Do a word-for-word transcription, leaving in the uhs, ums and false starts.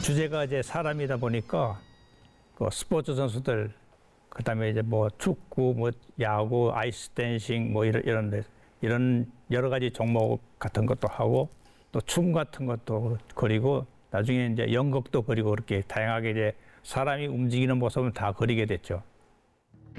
주제가 이제 사람이다 보니까 그 스포츠 선수들, 그다음에 이제 뭐 축구, 뭐 야구, 아이스 댄싱 뭐 이런 이런 데 이런 여러 가지 종목 같은 것도 하고 또 춤 같은 것도 그리고 나중에 이제 연극도 그리고 그렇게 다양하게 이제 사람이 움직이는 모습을 다 그리게 됐죠.